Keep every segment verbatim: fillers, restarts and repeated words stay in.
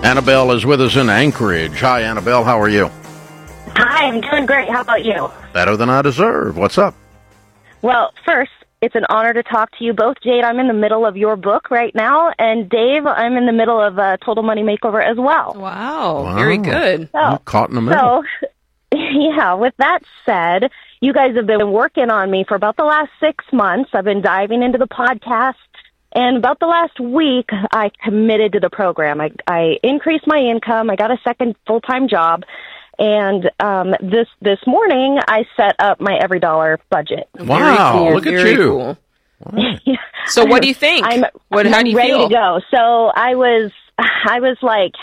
Annabelle is with us in Anchorage. Hi, Annabelle. How are you? Hi, I'm doing great. How about you? Better than I deserve. What's up? Well, first, it's an honor to talk to you both. Jade, I'm in the middle of your book right now, and Dave, I'm in the middle of a Total Money Makeover as well. Wow, Wow. very good. So, You're caught in the middle. So, yeah, with that said, you guys have been working on me for about the last six months. I've been diving into the podcast, and about the last week, I committed to the program. I, I increased my income. I got a second full-time job. And um, this this morning, I set up my every dollar budget. Wow, Very cool, look at very you. Cool. Wow. So what do you think? I'm, what, how I'm do you ready feel? to go. So I was, I was like,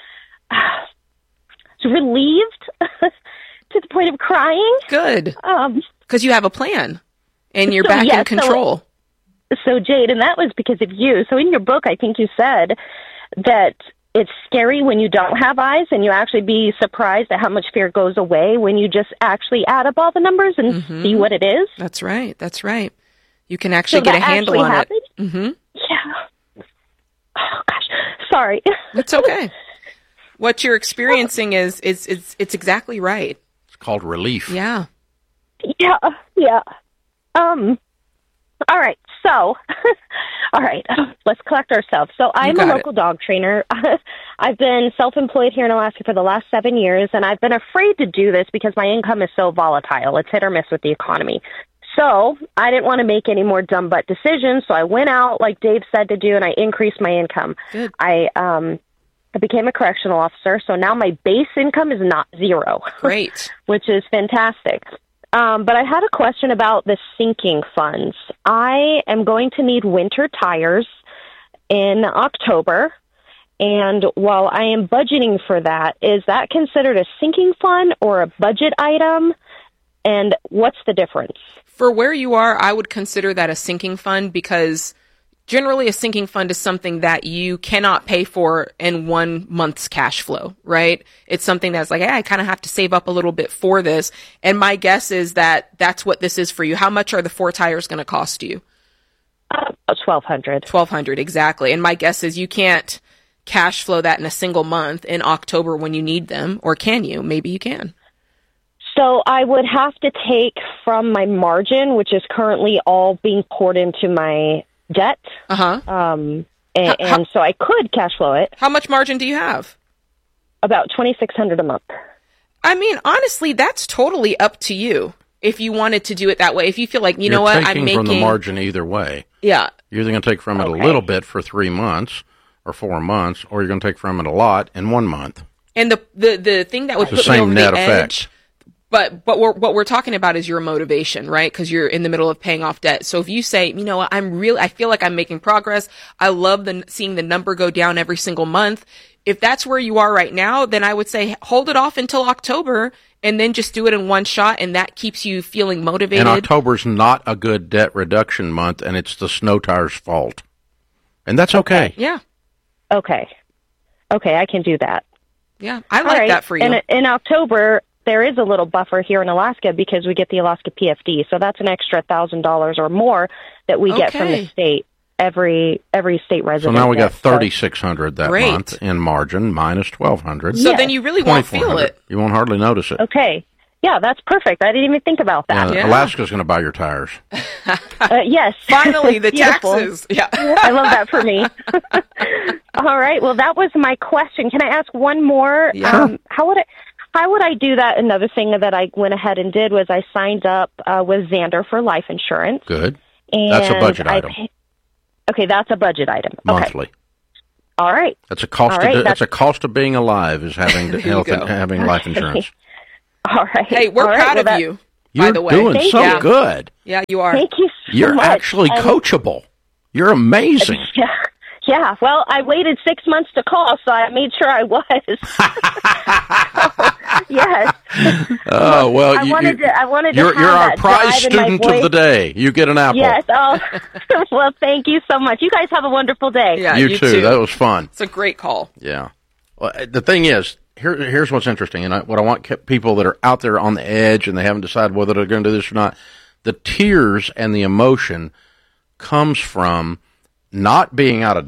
relieved to the point of crying. Good, Um, because you have a plan, and you're So, back yeah, in control. so, so Jade, and that was because of you. So in your book, I think you said that it's scary when you don't have eyes, and you actually be surprised at how much fear goes away when you just actually add up all the numbers and Mhm. see what it is. That's right. That's right. You can actually So get a that handle actually on happened? it. Mm-hmm. Yeah. Oh gosh, sorry. It's okay. What you're experiencing is is it's it's exactly right. It's called relief. Yeah. Yeah, yeah. Um. All right. So, all right. Let's collect ourselves. So, I'm a got local dog trainer. I've been self-employed here in Alaska for the last seven years, and I've been afraid to do this because my income is so volatile. It's hit or miss with the economy. So, I didn't want to make any more dumb butt decisions. So, I went out like Dave said to do, and I increased my income. Good. I um. I became a correctional officer, so now my base income is not zero. Great. Which is fantastic. Um, but I had a question about the sinking funds. I am going to need winter tires in October, and while I am budgeting for that, is that considered a sinking fund or a budget item? And what's the difference? For where you are, I would consider that a sinking fund because generally a sinking fund is something that you cannot pay for in one month's cash flow, right? It's something that's like, hey, I kind of have to save up a little bit for this. And my guess is that that's what this is for you. How much are the four tires going to cost you? Uh, twelve hundred. twelve hundred, exactly. And my guess is you can't cash flow that in a single month in October when you need them, or can you? Maybe you can. So I would have to take from my margin, which is currently all being poured into my debt. Uh-huh. Um, and, How- how- and so I could cash flow it How much margin do you have? about twenty-six hundred a month. I mean, honestly, that's totally up to you. If you wanted to do it that way, if you feel like, you You're know what, taking I'm making from the margin either way. Yeah. You're either going to take from it Okay. a little bit for three months or four months, or you're going to take from it a lot in one month. And the the the thing that would It's the put me same over net the effect. edge, but but we're, what we're talking about is your motivation, right? Because you're in the middle of paying off debt. So if you say, you know what, I'm really, I feel like I'm making progress. I love the seeing the number go down every single month. If that's where you are right now, then I would say hold it off until October and then just do it in one shot, and that keeps you feeling motivated. And October's not a good debt reduction month, and it's the snow tires' fault. And that's okay. Yeah, Okay. Okay, I can do that. yeah, I All like right. that for you. And in October, there is a little buffer here in Alaska because we get the Alaska P F D. So that's an extra one thousand dollars or more that we get from Okay. the state. Every every state So resident. now we got gets. So- thirty-six hundred that Great. month in margin, minus twelve hundred. So Yes. then you really won't feel twenty-four hundred. it. You won't hardly notice it. Okay. Yeah, that's perfect. I didn't even think about that. Yeah, Yeah. Alaska's going to buy your tires. Uh, yes. Finally, the Beautiful. taxes. Yeah. I love that for me. All right. Well, that was my question. Can I ask one more? Yeah. Um, how would I? How would I do that? Another thing that I went ahead and did was I signed up uh, with Xander for life insurance. Good. And That's a budget I item. pay- okay, that's a budget item. Okay. Monthly. All right. That's a cost. All of right, that's, that's- a cost of being alive is having There you health go. and having life insurance. All right. Hey, we're All right, proud well, of that- you, You're by the way. doing Thank so you. good. Yeah, you are. Thank you so You're much. actually And- coachable. You're amazing. Yeah. Yeah. Well, I waited six months to call, so I made sure I was. Yes. Oh well, I you, wanted you, to. I wanted to you're have you're our that prize drive in my student of voice. the day. You get an apple. Yes. Oh, well, thank you so much. You guys have a wonderful day. Yeah, you, you too. too. That was fun. It's a great call. Yeah. Well, the thing is, here, here's what's interesting, and I, what I want ke- people that are out there on the edge and they haven't decided whether they're going to do this or not. The tears and the emotion comes from not being out of debt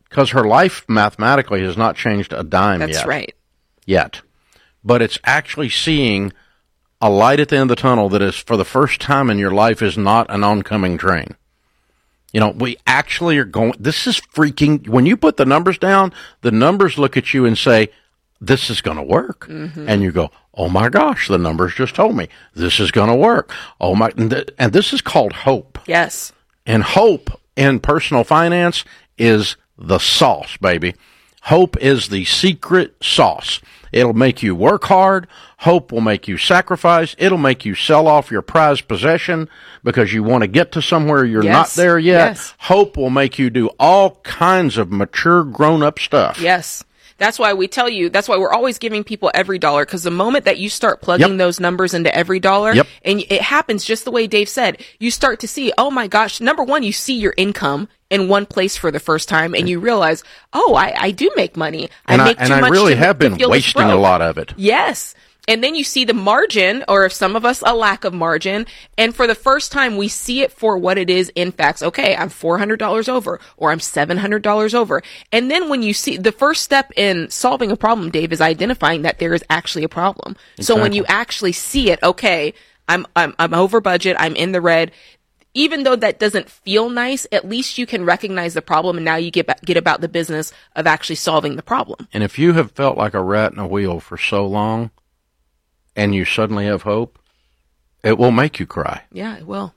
because her life mathematically has not changed a dime That's yet. That's right. Yet. But it's actually seeing a light at the end of the tunnel that is, for the first time in your life, is not an oncoming train. You know, we actually are going, this is freaking, when you put the numbers down, the numbers look at you and say, this is going to work. Mm-hmm. And you go, oh my gosh, the numbers just told me this is going to work. Oh my, and, th- and this is called hope. Yes. And hope in personal finance is the sauce, baby. Hope is the secret sauce. It'll make you work hard. Hope will make you sacrifice. It'll make you sell off your prized possession because you want to get to somewhere you're yes. not there yet. Yes. Hope will make you do all kinds of mature, grown-up stuff. Yes. That's why we tell you, that's why we're always giving people every dollar, because the moment that you start plugging yep. those numbers into every dollar, yep. and it happens just the way Dave said, you start to see, oh my gosh, number one, you see your income in one place for the first time, and you realize, oh, I, I do make money. I and make I, too and much I really to, have to been feel wasting a lot of it. Yes. And then you see the margin, or if some of us, a lack of margin. And for the first time, we see it for what it is in facts. Okay, I'm four hundred dollars over, or I'm seven hundred dollars over. And then when you see, the first step in solving a problem, Dave, is identifying that there is actually a problem. Exactly. So when you actually see it, okay, I'm, I'm, I'm over budget, I'm in the red. Even though that doesn't feel nice, at least you can recognize the problem, and now you get get about the business of actually solving the problem. And if you have felt like a rat in a wheel for so long, and you suddenly have hope, it will make you cry. Yeah, it will.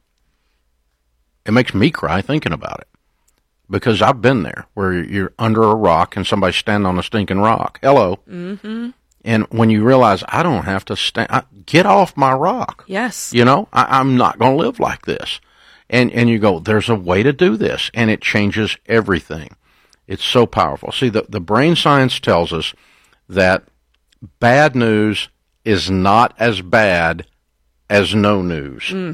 It makes me cry thinking about it. Because I've been there, where you're under a rock and somebody's standing on a stinking rock. Hello. Mm-hmm. And when you realize, I don't have to stand, get off my rock. Yes. You know, I, I'm not going to live like this. And and you go, there's a way to do this, and it changes everything. It's so powerful. See, the, the brain science tells us that bad news is not as bad as no news. Mm.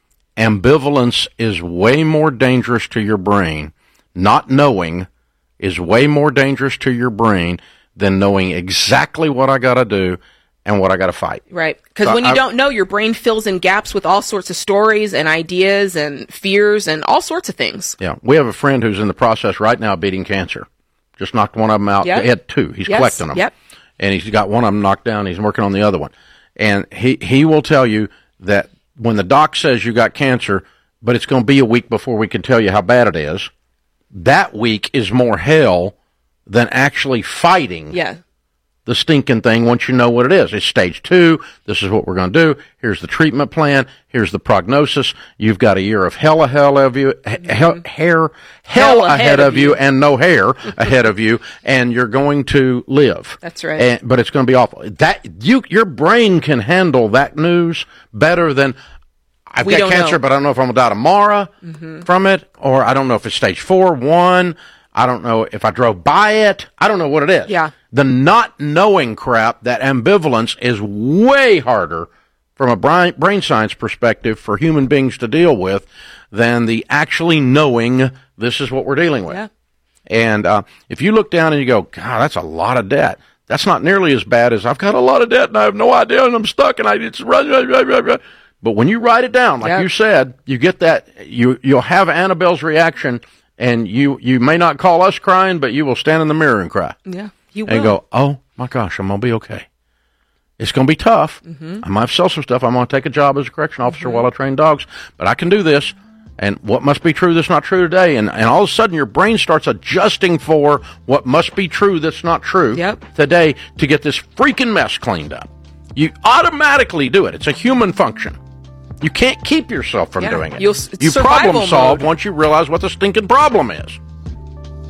Ambivalence is way more dangerous to your brain. Not knowing is way more dangerous to your brain than knowing exactly what I got to do and what I got to fight. Right. Because so when you I, don't know, your brain fills in gaps with all sorts of stories and ideas and fears and all sorts of things. Yeah. We have a friend who's in the process right now of beating cancer. Just knocked one of them out. Yep. He had two. He's yes. collecting them. Yep. And he's got one of them knocked down. He's working on the other one. And he, he will tell you that when the doc says you got cancer, but it's going to be a week before we can tell you how bad it is, that week is more hell than actually fighting yeah. the stinking thing once you know what it is. It's stage two. This is what we're going to do. Here's the treatment plan. Here's the prognosis. You've got a year of hell, hell of you, mm-hmm. hell, hair, hell, hell ahead, ahead of you, you and no hair ahead of you, and you're going to live. That's right. And, but it's going to be awful. That you, your brain can handle that news better than, I've we got cancer, know. but I don't know if I'm going to die tomorrow mm-hmm. from it, or I don't know if it's stage four, one. I don't know if I drove by it. I don't know what it is. Yeah. The not knowing crap, that ambivalence, is way harder from a brain, brain science perspective for human beings to deal with than the actually knowing this is what we're dealing with. Yeah. And uh, if you look down and you go, God, that's a lot of debt. That's not nearly as bad as I've got a lot of debt and I have no idea and I'm stuck and I it's run, run, run, run, run. But when you write it down, like yep. you said, you get that, you, you'll have Annabelle's reaction, and you, you may not call us crying, but you will stand in the mirror and cry. Yeah, you will. And go, oh, my gosh, I'm going to be okay. It's going to be tough. Mm-hmm. I might have to sell some stuff. I'm going to take a job as a correction officer mm-hmm. while I train dogs, but I can do this. And what must be true that's not true today? And, and all of a sudden, your brain starts adjusting for what must be true that's not true yep. today to get this freaking mess cleaned up. You automatically do it. It's a human function. You can't keep yourself from yeah, doing it. You'll, you problem solve once you realize what the stinking problem is.